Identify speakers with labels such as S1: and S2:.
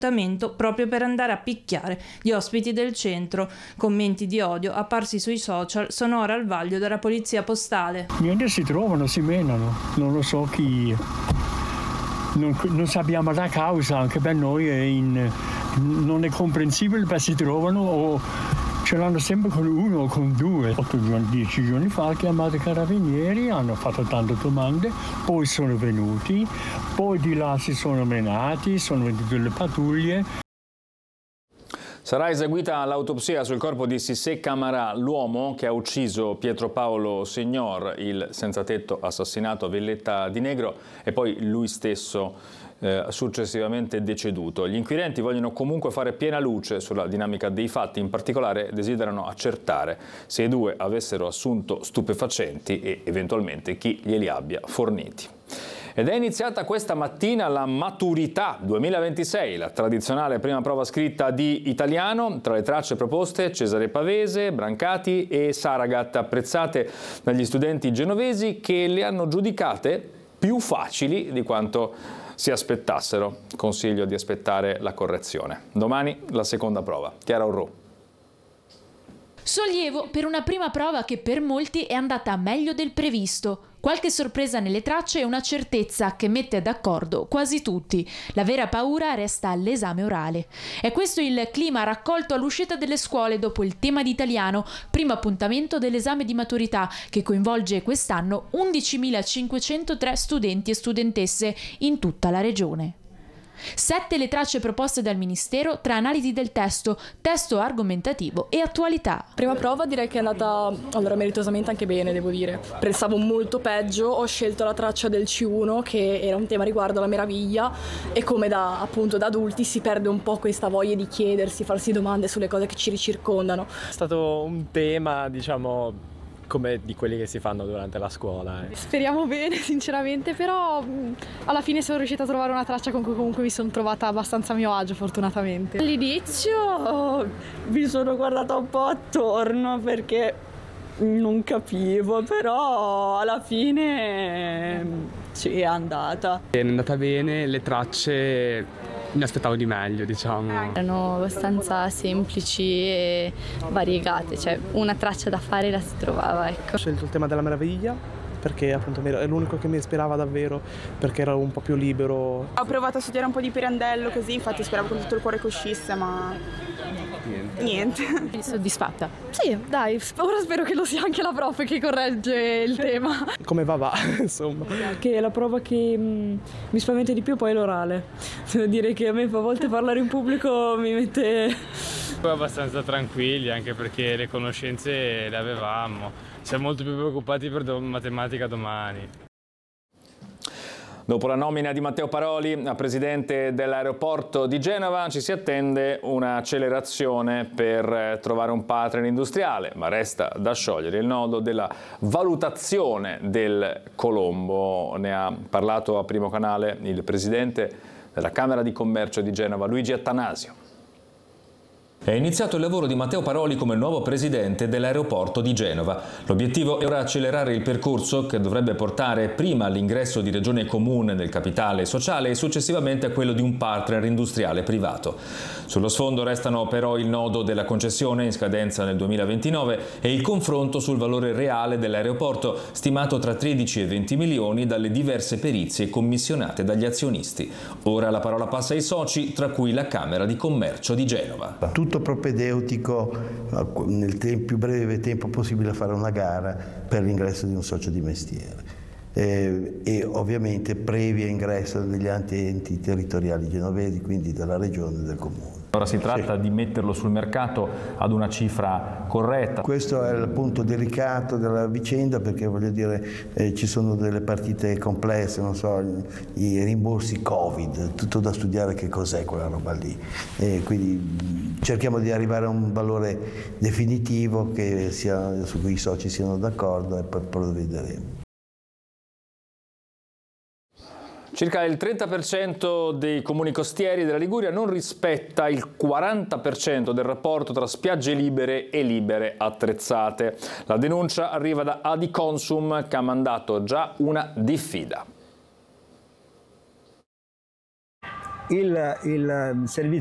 S1: proprio per andare a picchiare gli ospiti del centro. Commenti di odio apparsi sui social sono ora al vaglio della polizia postale.
S2: Niente, si trovano, si menano, non lo so chi, non sappiamo la causa, anche per noi non è comprensibile, perché si trovano o ce l'hanno sempre con uno o con due. 10 giorni fa hanno chiamato i carabinieri, hanno fatto tante domande, poi sono venuti, poi di là si sono menati, sono venute le pattuglie.
S3: Sarà eseguita l'autopsia sul corpo di Sissé Camara, l'uomo che ha ucciso Pietro Paolo Signor, il senzatetto assassinato a Villetta di Negro, e poi lui stesso successivamente deceduto. Gli inquirenti vogliono comunque fare piena luce sulla dinamica dei fatti, in particolare desiderano accertare se i due avessero assunto stupefacenti e eventualmente chi glieli abbia forniti. Ed è iniziata questa mattina la Maturità 2026, la tradizionale prima prova scritta di italiano. Tra le tracce proposte Cesare Pavese, Brancati e Saragat, apprezzate dagli studenti genovesi che le hanno giudicate più facili di quanto si aspettassero. Consiglio di aspettare la correzione. Domani la seconda prova. Chiara Orrù.
S4: Sollievo per una prima prova che per molti è andata meglio del previsto. Qualche sorpresa nelle tracce e una certezza che mette d'accordo quasi tutti. La vera paura resta all'esame orale. È questo il clima raccolto all'uscita delle scuole dopo il tema di italiano, primo appuntamento dell'esame di maturità che coinvolge quest'anno 11.503 studenti e studentesse in tutta la regione. 7 le tracce proposte dal Ministero tra analisi del testo argomentativo e attualità.
S5: Prima prova direi che è andata meritosamente anche bene, devo dire. Pensavo molto peggio, ho scelto la traccia del C1 che era un tema riguardo alla meraviglia e come da adulti si perde un po' questa voglia di chiedersi, farsi domande sulle cose che ci circondano.
S6: È stato un tema, diciamo, come di quelli che si fanno durante la scuola.
S7: Speriamo bene, sinceramente, però alla fine sono riuscita a trovare una traccia con cui comunque mi sono trovata abbastanza a mio agio, fortunatamente.
S8: All'inizio mi sono guardata un po' attorno perché non capivo, però alla fine sì, è andata.
S9: È andata bene, le tracce mi aspettavo di meglio, diciamo.
S10: Erano abbastanza semplici e variegate, cioè una traccia da fare la si trovava, ecco.
S11: Ho scelto il tema della meraviglia perché appunto è l'unico che mi ispirava davvero, perché ero un po' più libero.
S12: Ho provato a studiare un po' di Pirandello così, infatti speravo con tutto il cuore che uscisse, ma niente.
S7: Soddisfatta? Sì, dai, ora spero che lo sia anche la prof che corregge il tema.
S11: Come va, insomma.
S8: Che la prova che mi spaventa di più poi è l'orale. Devo dire che a me a volte parlare in pubblico mi mette...
S6: Abbastanza tranquilli, anche perché le conoscenze le avevamo. Siamo molto più preoccupati per matematica domani.
S3: Dopo la nomina di Matteo Paroli a presidente dell'aeroporto di Genova ci si attende un'accelerazione per trovare un partner industriale, ma resta da sciogliere il nodo della valutazione del Colombo. Ne ha parlato a Primo Canale il presidente della Camera di Commercio di Genova, Luigi Attanasio.
S13: È iniziato il lavoro di Matteo Paroli come nuovo presidente dell'aeroporto di Genova. L'obiettivo è ora accelerare il percorso che dovrebbe portare prima all'ingresso di Regione Comune nel capitale sociale e successivamente a quello di un partner industriale privato. Sullo sfondo restano però il nodo della concessione in scadenza nel 2029 e il confronto sul valore reale dell'aeroporto, stimato tra 13 e 20 milioni dalle diverse perizie commissionate dagli azionisti. Ora la parola passa ai soci, tra cui la Camera di Commercio di Genova.
S14: Tutto propedeutico nel più breve tempo possibile a fare una gara per l'ingresso di un socio di mestiere e ovviamente previa ingresso degli altri enti territoriali genovesi, quindi della regione e del comune.
S13: Ora si tratta di metterlo sul mercato ad una cifra corretta.
S14: Questo è il punto delicato della vicenda, perché voglio dire ci sono delle partite complesse, non so, i rimborsi Covid, tutto da studiare che cos'è quella roba lì. Quindi cerchiamo di arrivare a un valore definitivo su cui i soci siano d'accordo e poi provvederemo.
S3: Circa il 30% dei comuni costieri della Liguria non rispetta il 40% del rapporto tra spiagge libere e libere attrezzate. La denuncia arriva da Adiconsum, che ha mandato già una diffida.
S15: il servizio